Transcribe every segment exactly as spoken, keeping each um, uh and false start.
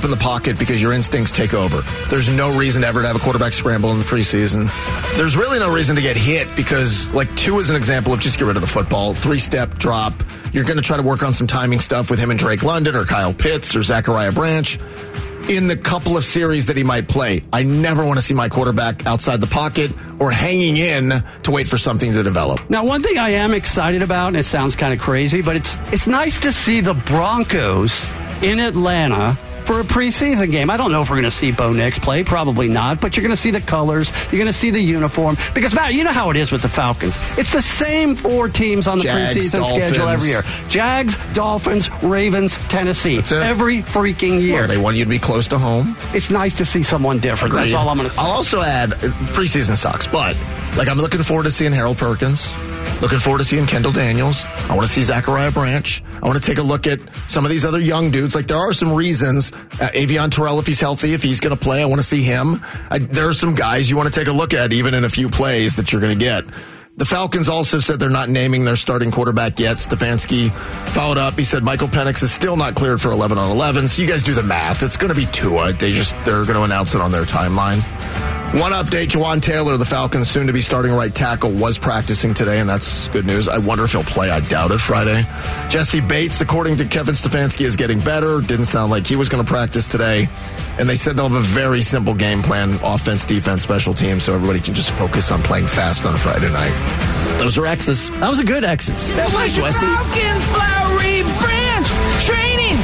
up in the pocket because your instincts take over. There's no reason ever to have a quarterback scramble in the preseason. There's really no reason to get hit because, like, two is an example of just get rid of the football. Three-step drop. You're going to try to work on some timing stuff with him and Drake London or Kyle Pitts or Zachariah Branch in the couple of series that he might play. I never want to see my quarterback outside the pocket or hanging in to wait for something to develop. Now, one thing I am excited about, and it sounds kind of crazy, but it's it's nice to see the Broncos in Atlanta for a preseason game. I don't know if we're going to see Bo Nix play. Probably not. But you're going to see the colors. You're going to see the uniform. Because, Matt, you know how it is with the Falcons. It's the same four teams on the Jags, preseason Dolphins. schedule every year. Jags, Dolphins, Ravens, Tennessee. Every freaking year. Well, they want you to be close to home. It's nice to see someone different. Agreed. That's all I'm going to say. I'll also add, preseason sucks, but like I'm looking forward to seeing Harold Perkins. Looking forward to seeing Kendall Daniels. I want to see Zachariah Branch. I want to take a look at some of these other young dudes. Like, there are some reasons. Uh, Avion Terrell, if he's healthy, if he's going to play, I want to see him. I, there are some guys you want to take a look at, even in a few plays that you're going to get. The Falcons also said they're not naming their starting quarterback yet. Stefanski followed up. He said Michael Penix is still not cleared for eleven on eleven. So you guys do the math. It's going to be Tua. They just, they're going to announce it on their timeline. One update, Jawan Taylor, the Falcons' soon-to-be starting right tackle, was practicing today, and that's good news. I wonder if he'll play. I doubt it Friday. Jesse Bates, according to Kevin Stefanski, is getting better. Didn't sound like he was going to practice today. And they said they'll have a very simple game plan, offense, defense, special teams, so everybody can just focus on playing fast on a Friday night. Those are X's. That was a good X's. That was Westy. Falcons, Flowery Branch, training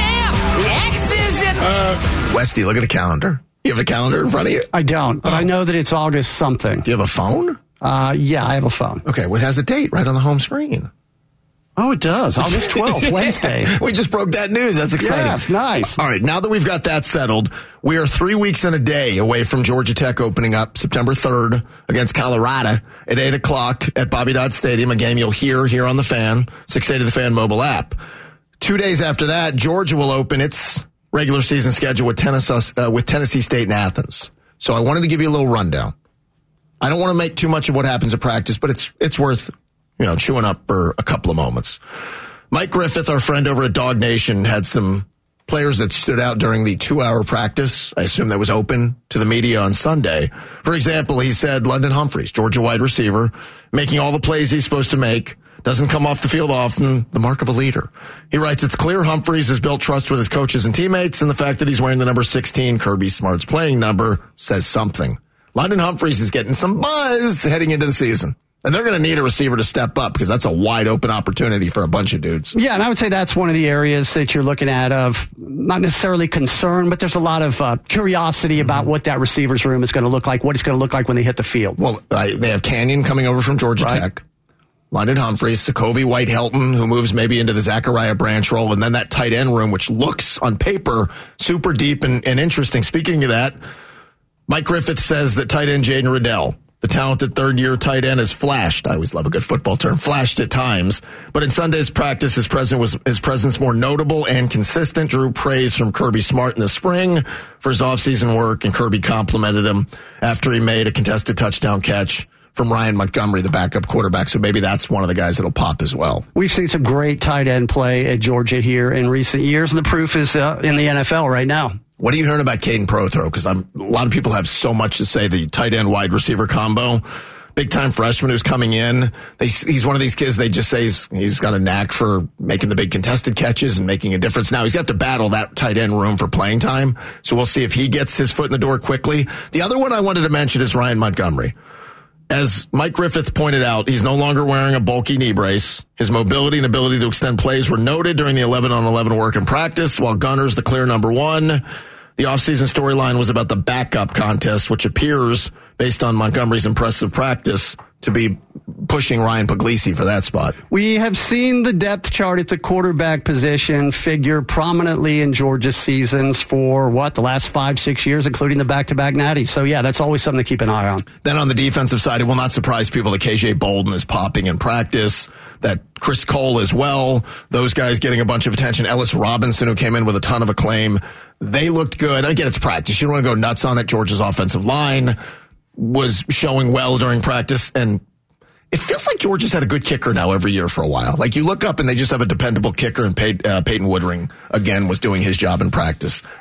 camp, X's and... Uh, Westy, look at the calendar. You have a calendar in front of you? I don't, but oh. I know that it's August something. Do you have a phone? Uh, yeah, I have a phone. Okay, well, it has a date right on the home screen. Oh, it does. August twelfth, Wednesday. We just broke that news. That's exciting. Yes, nice. All right, now that we've got that settled, we are three weeks and a day away from Georgia Tech opening up September third against Colorado at eight o'clock at Bobby Dodd Stadium, a game you'll hear here on the Fan, six eighty The Fan mobile app. Two days after that, Georgia will open its regular season schedule with Tennessee, uh, with Tennessee State and Athens. So I wanted to give you a little rundown. I don't want to make too much of what happens at practice, but it's it's worth, you know, chewing up for a couple of moments. Mike Griffith, our friend over at Dog Nation, had some players that stood out during the two-hour practice. I assume that was open to the media on Sunday. For example, he said London Humphreys, Georgia wide receiver, making all the plays he's supposed to make, doesn't come off the field often, the mark of a leader. He writes, it's clear Humphreys has built trust with his coaches and teammates, and the fact that he's wearing the number sixteen, Kirby Smart's playing number, says something. London Humphreys is getting some buzz heading into the season. And they're going to need a receiver to step up because that's a wide open opportunity for a bunch of dudes. Yeah, and I would say that's one of the areas that you're looking at of not necessarily concern, but there's a lot of uh, curiosity mm-hmm. about what that receivers room is going to look like, what it's going to look like when they hit the field. Well, I, they have Canyon coming over from Georgia right. Tech. London Humphreys, Sokovie White-Helton, who moves maybe into the Zachariah Branch role, and then that tight end room, which looks on paper super deep and, and interesting. Speaking of that, Mike Griffith says that tight end Jaden Riddell, the talented third-year tight end, has flashed. I always love a good football term. Flashed at times. But in Sunday's practice, his presence was his presence more notable and consistent. Drew praise from Kirby Smart in the spring for his offseason work, and Kirby complimented him after he made a contested touchdown catch from Ryan Montgomery, the backup quarterback. So maybe that's one of the guys that'll pop as well. We've seen some great tight end play at Georgia here in recent years, and the proof is uh, in the N F L right now. What are you hearing about Caden Prothro? Because a lot of people have so much to say, the tight end wide receiver combo. Big time freshman who's coming in. They, he's one of these kids, they just say he's, he's got a knack for making the big contested catches and making a difference. Now he's got to battle that tight end room for playing time. So we'll see if he gets his foot in the door quickly. The other one I wanted to mention is Ryan Montgomery. As Mike Griffith pointed out, he's no longer wearing a bulky knee brace. His mobility and ability to extend plays were noted during the eleven on eleven work in practice, while Gunner's the clear number one. The offseason storyline was about the backup contest, which appears, based on Montgomery's impressive practice, to be pushing Ryan Puglisi for that spot. We have seen the depth chart at the quarterback position figure prominently in Georgia's seasons for, what, the last five, six years, including the back-to-back natties. So, yeah, that's always something to keep an eye on. Then on the defensive side, it will not surprise people that K J Bolden is popping in practice, that Chris Cole as well, those guys getting a bunch of attention. Ellis Robinson, who came in with a ton of acclaim, they looked good. Again, it's practice. You don't want to go nuts on it. Georgia's offensive line was showing well during practice, and it feels like Georgia's had a good kicker now every year for a while. Like, you look up and they just have a dependable kicker, and Pey- uh, Peyton Woodring, again, was doing his job in practice.